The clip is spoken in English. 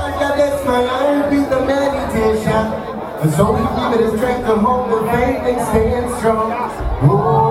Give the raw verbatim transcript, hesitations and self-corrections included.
God, that's my own be the meditation. And so we give it a strength to hold the faith and stand strong. Ooh.